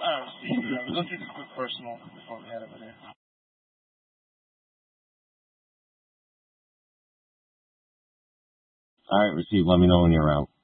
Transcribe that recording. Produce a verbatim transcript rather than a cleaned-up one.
Alright, Steve, let's do a quick personal before we head over there. All right, receive. Let me know when you're out.